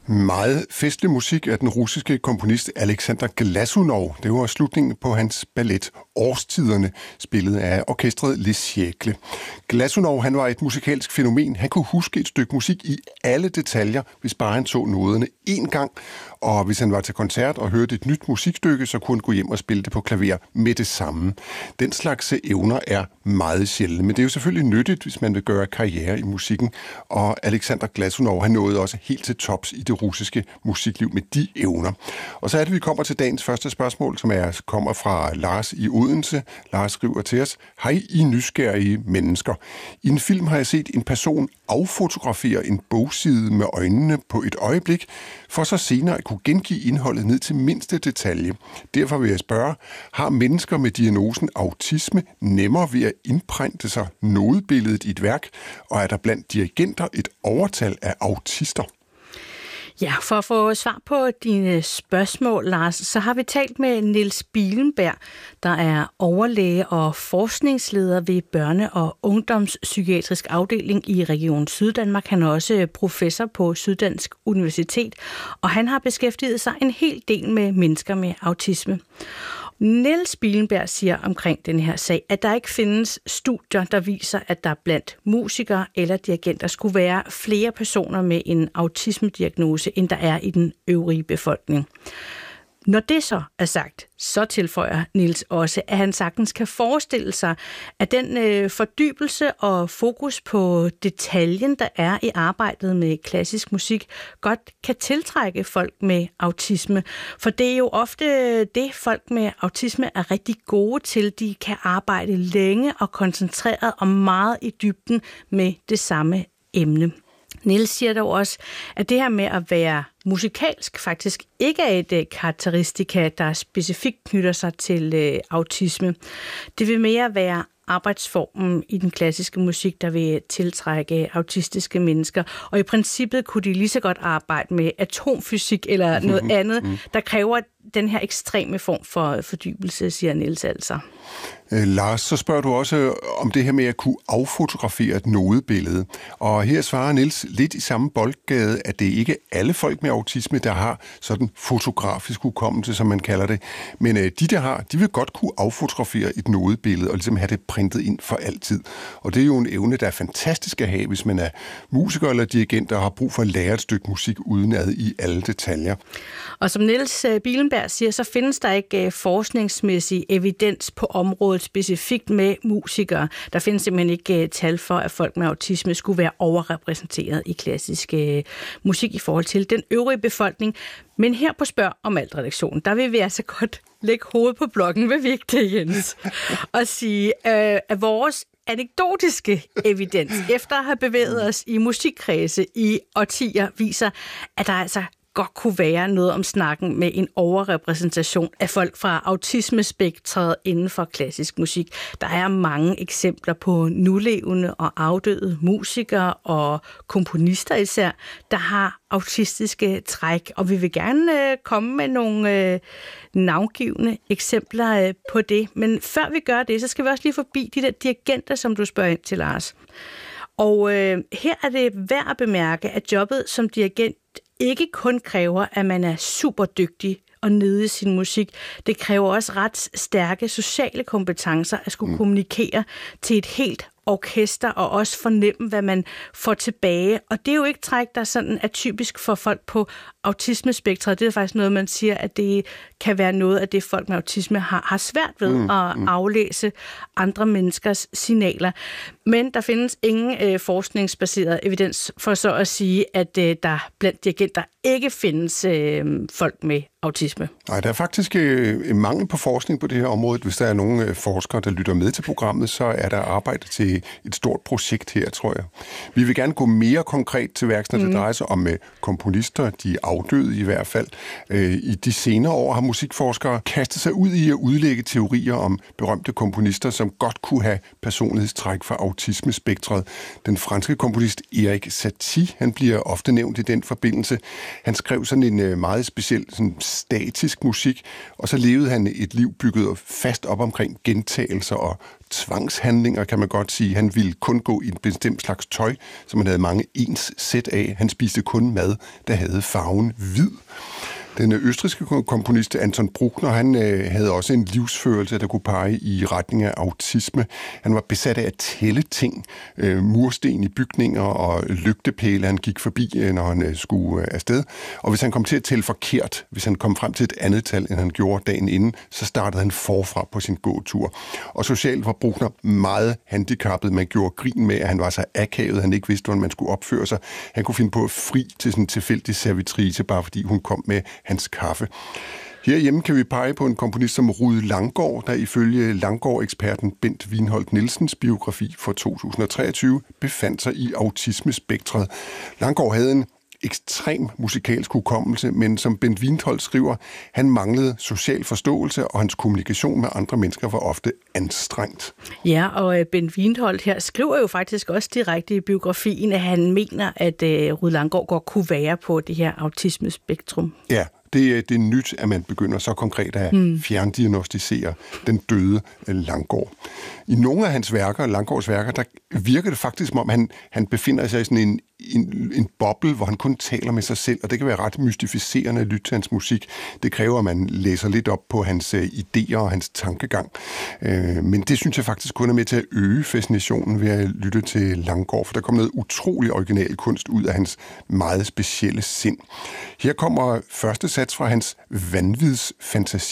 Meget festlig musik af den russiske komponist Alexander Glazunov. Det var slutningen på hans ballet Årstiderne, spillet af orkestret Les Siècles. Glazunov, han var et musikalsk fænomen. Han kunne huske et stykke musik i alle detaljer, hvis bare han så noderne én gang. Og hvis han var til koncert og hørte et nyt musikstykke, så kunne han gå hjem og spille det på klaver med det samme. Den slags evner er meget sjældne, men det er jo selvfølgelig nyttigt, hvis man vil gøre karriere i musikken. Og Alexander Glazunov, han nåede også helt til tops i det russiske musikliv med de evner. Og så er det, vi kommer til dagens første spørgsmål, som kommer fra Lars i Odense. Lars skriver til os: Hej, I nysgerrige mennesker. I en film har jeg set en person affotografere en bogside med øjnene på et øjeblik, for så senere at kunne gengive indholdet ned til mindste detalje. Derfor vil jeg spørge, har mennesker med diagnosen autisme nemmere ved at indprinte sig nodebilledet i et værk, og er der blandt dirigenter et overtal af autister? Ja, for at få svar på dine spørgsmål, Lars, så har vi talt med Niels Bielenberg, der er overlæge og forskningsleder ved Børne- og Ungdomspsykiatrisk Afdeling i Region Syddanmark. Han er også professor på Syddansk Universitet, og han har beskæftiget sig en hel del med mennesker med autisme. Niels Bielenberg siger omkring den her sag, at der ikke findes studier, der viser, at der blandt musikere eller dirigenter skulle være flere personer med en autismediagnose, end der er i den øvrige befolkning. Når det så er sagt, så tilføjer Niels også, at han sagtens kan forestille sig, at den fordybelse og fokus på detaljen, der er i arbejdet med klassisk musik, godt kan tiltrække folk med autisme. For det er jo ofte det, folk med autisme er rigtig gode til. De kan arbejde længe og koncentreret og meget i dybden med det samme emne. Niels siger dog også, at det her med at være musikalsk faktisk ikke er et karakteristika, der specifikt knytter sig til autisme. Det vil mere være arbejdsformen i den klassiske musik, der vil tiltrække autistiske mennesker. Og i princippet kunne de lige så godt arbejde med atomfysik eller noget andet, der kræver den her ekstreme form for fordybelse, siger Niels altså. Lars, så spørger du også om det her med at kunne affotografere et nodebillede. Og her svarer Niels lidt i samme boldgade, at det ikke er alle folk med autisme, der har sådan fotografisk hukommelse, som man kalder det. Men de, der har, de vil godt kunne affotografere et nodebillede og ligesom have det printet ind for altid. Og det er jo en evne, der er fantastisk at have, hvis man er musiker eller dirigent, der har brug for at lære et stykke musik udenad i alle detaljer. Og som Niels Bielenberg siger, så findes der ikke forskningsmæssig evidens på området specifikt med musikere. Der findes simpelthen ikke tal for, at folk med autisme skulle være overrepræsenteret i klassisk musik i forhold til den øvrige befolkning. Men her på Spørg om alt redaktionen, der vil vi altså godt lægge hovedet på blokken, vil vi ikke det, Jens? Og sige, at vores anekdotiske evidens, efter at have bevæget os i musikkredse i årtier, viser, at der altså godt kunne være noget om snakken med en overrepræsentation af folk fra autismespektret inden for klassisk musik. Der er mange eksempler på nulevende og afdøde musikere og komponister især, der har autistiske træk, og vi vil gerne komme med nogle navngivende eksempler på det. Men før vi gør det, så skal vi også lige forbi de der dirigenter, som du spørger ind til, Lars. Og her er det værd at bemærke, at jobbet som dirigent ikke kun kræver, at man er super dygtig og nede i sin musik. Det kræver også ret stærke sociale kompetencer at skulle kommunikere til et helt orkester og også fornemme, hvad man får tilbage. Og det er jo ikke træk, der sådan er typisk for folk på autismespektret. Det er faktisk noget, man siger, at det kan være noget af det, folk med autisme har svært ved at aflæse andre menneskers signaler. Men der findes ingen forskningsbaseret evidens for så at sige, at der blandt dirigenter ikke findes folk med autisme. Nej, der er faktisk en mangel på forskning på det her område. Hvis der er nogle forskere, der lytter med til programmet, så er der arbejde til et stort projekt her, tror jeg. Vi vil gerne gå mere konkret til værks, når det drejer sig om komponister, de afdøde i hvert fald. I de senere år har musikforskere kastet sig ud i at udlægge teorier om berømte komponister, som godt kunne have personlighedstræk fra autismespektret. Den franske komponist Erik Satie, han bliver ofte nævnt i den forbindelse. Han skrev sådan en meget speciel sådan statisk musik, og så levede han et liv bygget fast op omkring gentagelser og tvangshandlinger, kan man godt sige. Han ville kun gå i en bestemt slags tøj, som han havde mange ens sæt af. Han spiste kun mad, der havde farven hvid. Den østrigske komponist Anton Bruckner, han havde også en livsførelse, der kunne pege i retning af autisme. Han var besat af at tælle ting, mursten i bygninger og lygtepæle, han gik forbi, når han skulle afsted. Og hvis han kom til at tælle forkert, hvis han kom frem til et andet tal, end han gjorde dagen inden, så startede han forfra på sin gåtur. Og socialt var Bruckner meget handicappet. Man gjorde grin med, at han var så akavet, han ikke vidste, hvordan man skulle opføre sig. Han kunne finde på at fri til sådan en tilfældig servitrice, bare fordi hun kom med hans kaffe. Herhjemme kan vi pege på en komponist som Rued Langgaard, der ifølge Langgaard-eksperten Bent Wienholt Nielsens biografi for 2023 befandt sig i autismespektret. Langgaard havde en ekstrem musikalsk hukommelse, men som Bent Wienholt skriver, han manglede social forståelse, og hans kommunikation med andre mennesker var ofte anstrengt. Ja, og Bent Wienholt her skriver jo faktisk også direkte i biografien, at han mener, at Rued Langgaard godt kunne være på det her autismespektrum. Ja, det er nyt, at man begynder så konkret at fjerndiagnostisere den døde Langgaard. I nogle af hans værker, Langgaards værker, der virker det faktisk, som om han befinder sig i sådan en boble, hvor han kun taler med sig selv, og det kan være ret mystificerende at lytte til hans musik. Det kræver, at man læser lidt op på hans idéer og hans tankegang. Men det synes jeg faktisk kun er med til at øge fascinationen ved at lytte til Langgaard, for der kommer noget utrolig original kunst ud af hans meget specielle sind. Her kommer første sats fra hans vanvidsfantasi.